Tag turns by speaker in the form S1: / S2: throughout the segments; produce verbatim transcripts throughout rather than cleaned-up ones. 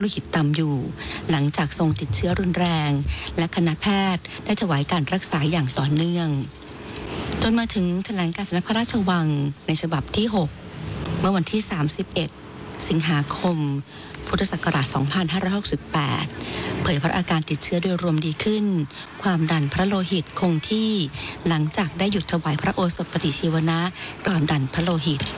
S1: โลหิตต่ำอยู่หลังจากทรงติดเชื้อรุนแรงและคณะแพทย์ได้ถวายการรักษาอย่างต่อเนื่องจนมาถึงแถลงการณ์สำนักพระราชวังในฉบับที่หกเมื่อวันที่สามสิบเอ็ดสิงหาคมพุทธศักราชสองพันห้าร้อยหกสิบแปดเผยพระอาการติดเชื้อโดยรวมดีขึ้นความดันพระโลหิตคงที่หลังจากได้หยุดถวายพระโอสถปฏิชีวนะความดันพระโลหิต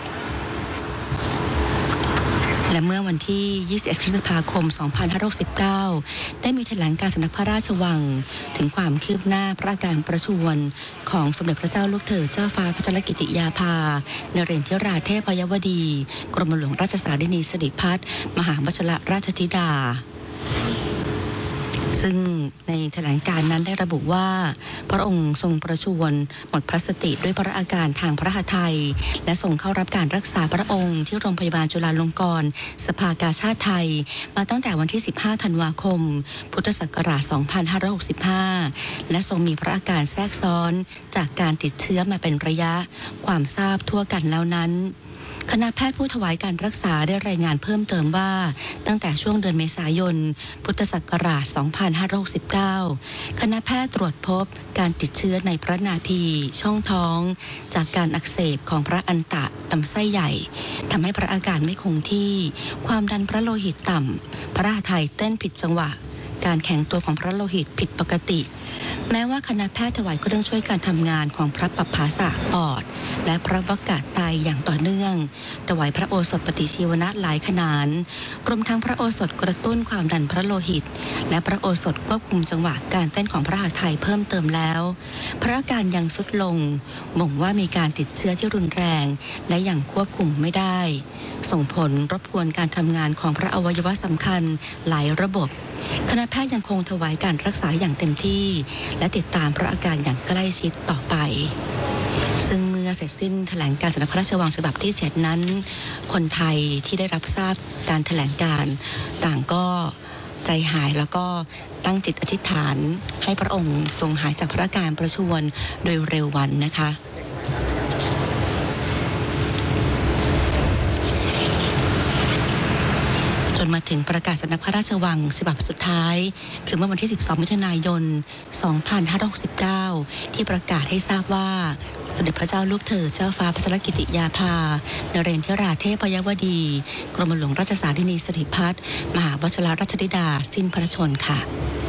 S1: และเมื่อวันที่ยี่สิบเอ็ดพฤษภาคมสองพันห้าร้อยสิบเก้าได้มีแถลงการสำนักพระราชวังถึงความคืบหน้าพระอาการประชวรของสมเด็จพระเจ้าลูกเธอเจ้าฟ้าพัชรกิติยาภานเรนทิราเทพยวดีกรมหลวงราชสารินีสิริพัฒน์มหาวชิรราชธิดาซึ่งในแถลงการนั้นได้ระบุว่าพระองค์ทรงประชวรหมดพระสติด้วยพระอาการทางพระหทัยและทรงเข้ารับการรักษาพระองค์ที่โรงพยาบาลจุฬาลงกรณ์สภากาชาดไทยมาตั้งแต่วันที่สิบห้าธันวาคมพุทธศักราชสองพันห้าร้อยหกสิบห้าและทรงมีพระอาการแทรกซ้อนจากการติดเชื้อมาเป็นระยะความทราบทั่วกันแล้วนั้นคณะแพทย์ผู้ถวายการรักษาได้รายงานเพิ่มเติมว่าตั้งแต่ช่วงเดือนเมษายนพุทธศักราชสองพันห้าร้อยหกสิบเก้าคณะแพทย์ตรวจพบการติดเชื้อในพระนาภีช่องท้องจากการอักเสบของพระอันตะลำไส้ใหญ่ทำให้พระอาการไม่คงที่ความดันพระโลหิตต่ำพระหทัยเต้นผิดจังหวะการแข็งตัวของพระโลหิตผิดปกติแม้ว่าคณะแพทย์ถวายเครื่องช่วยการทำงานของพระปัปภาสะปอดและพระวกะไตอย่างต่อเนื่องถวายพระโอสถปฏิชีวนะหลายขนานรวมทั้งพระโอสถกระตุ้นความดันพระโลหิตและพระโอสถควบคุมจังหวะการเต้นของพระหทัยเพิ่มเติมแล้วพระอาการยังทรุดลงบ่งว่ามีการติดเชื้อที่รุนแรงและยังควบคุมไม่ได้ส่งผลรบกวนการทำงานของพระอวัยวะสำคัญหลายระบบคณะแพทย์ยังคงถวายการรักษาอย่างเต็มที่และติดตามพระอาการอย่างใกล้ชิดต่อไปซึ่งเมื่อเสร็จสิ้นแถลงการสำนักพระราชวังฉบับที่เจ็ดนั้นคนไทยที่ได้รับทราบการแถลงการต่างก็ใจหายแล้วก็ตั้งจิตอธิษฐานให้พระองค์ทรงหายจากพระอาการประชวรโดยเร็ววันนะคะจนมาถึงประกาศสำนักพระราชวังฉบับสุดท้ายคือเมื่อวันที่สิบสองมิถุนายนสองพันห้าร้อยหกสิบเก้าที่ประกาศให้ทราบว่าสมเด็จพระเจ้าลูกเธอเจ้าฟ้าพัชรกิติยาภานเรนทิราเทพยวดีกรมหลวงราชสารินีสิริพัฒน์มหาวชิรราชธิดาสิ้นพระชนม์ค่ะ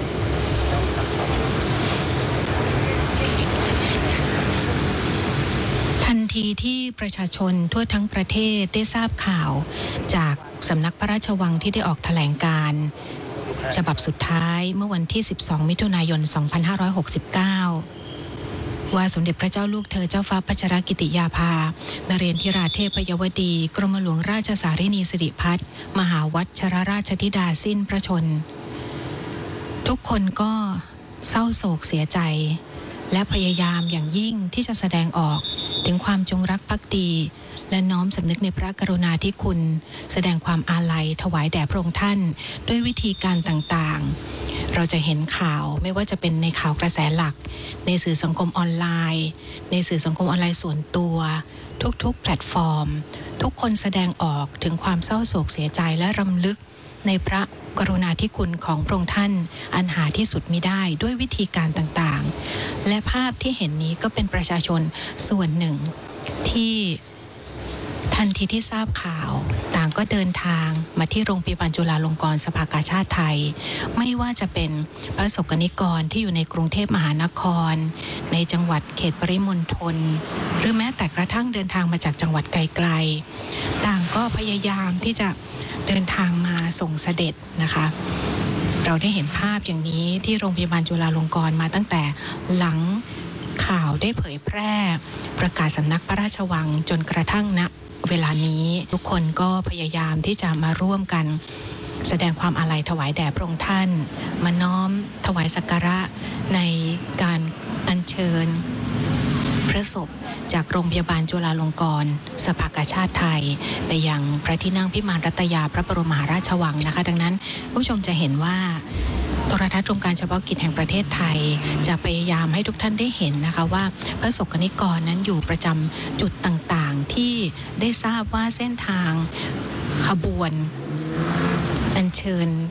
S2: ทันทีที่ประชาชนทั่วทั้งประเทศได้ทราบข่าวจากสำนักพระราชวังที่ได้ออกแถลงการณ์ฉบับสุดท้ายเมื่อวันที่สิบสองมิถุนายนสองพันห้าร้อยหกสิบเก้าว่าสมเด็จพระเจ้าลูกเธอเจ้าฟ้าพัชรกิติยาภานเรนทิราเทพยวดีกรมหลวงราชสารินีสิริพัฒน์มหาวัชรราชธิดาสิ้นพระชนม์ทุกคนก็เศร้าโศกเสียใจและพยายามอย่างยิ่งที่จะแสดงออกถึงความจงรักภักดีและน้อมสำนึกในพระกรุณาธิคุณแสดงความอาลัยถวายแด่พระองค์ท่านด้วยวิธีการต่างๆเราจะเห็นข่าวไม่ว่าจะเป็นในข่าวกระแสหลักในสื่อสังคมออนไลน์ในสื่อสังคมออนไลน์ส่วนตัวทุกๆแพลตฟอร์มทุกคนแสดงออกถึงความเศร้าโศกเสียใจและรำลึกในพระกรุณาธิคุณของพระองค์ท่านอันหาที่สุดมิได้ด้วยวิธีการต่างๆและภาพที่เห็นนี้ก็เป็นประชาชนส่วนหนึ่งที่ทันทีที่ทราบข่าวต่างก็เดินทางมาที่โรงพยาบาลจุฬาลงกรณ์สภากาชาดไทยไม่ว่าจะเป็นพระสงฆ์นิกรที่อยู่ในกรุงเทพมหานครในจังหวัดเขตปริมณฑลหรือแม้แต่กระทั่งเดินทางมาจากจังหวัดไกลๆต่างก็พยายามที่จะเดินทางมาส่งเสด็จนะคะเราได้เห็นภาพอย่างนี้ที่โรงพยาบาลจุฬาลงกรณ์มาตั้งแต่หลังข่าวได้เผยแพร่ประกาศสำนักพระราชวังจนกระทั่งณเวลานี้ทุกคนก็พยายามที่จะมาร่วมกันแสดงความอาลัยถวายแด่พระองค์ท่านมาน้อมถวายสักการะในการอัญเชิญพระศพจากโรงพยาบาลจุฬาลงกรณ์สภากาชาดไทยไปยังพระที่นั่งพิมานรัตยาพระบรมมหาราชวังนะคะดังนั้นผู้ชมจะเห็นว่าโทรทัศน์กรมการเฉพาะกิจแห่งประเทศไทยจะพยายามให้ทุกท่านได้เห็นนะคะว่าพระสงฆ์นิกรนั้นอยู่ประจำจุดต่างๆที่ได้ทราบว่าเส้นทางขบวนอัญเชิญ